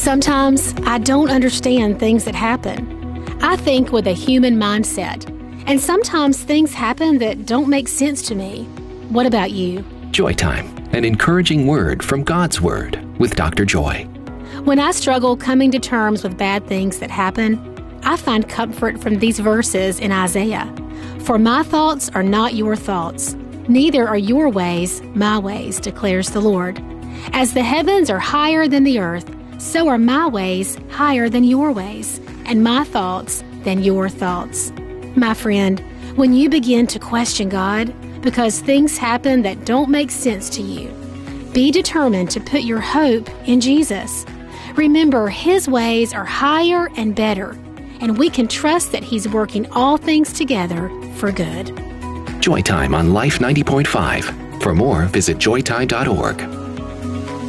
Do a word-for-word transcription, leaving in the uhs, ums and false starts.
Sometimes I don't understand things that happen. I think with a human mindset, and sometimes things happen that don't make sense to me. What about you? Joy Time, an encouraging word from God's Word with Doctor Joy. When I struggle coming to terms with bad things that happen, I find comfort from these verses in Isaiah. For my thoughts are not your thoughts, neither are your ways my ways, declares the Lord. As the heavens are higher than the earth, so are my ways higher than your ways, and my thoughts than your thoughts. My friend, when you begin to question God because things happen that don't make sense to you, be determined to put your hope in Jesus. Remember, His ways are higher and better, and we can trust that He's working all things together for good. Joy Time on Life ninety point five. For more, visit joy time dot org.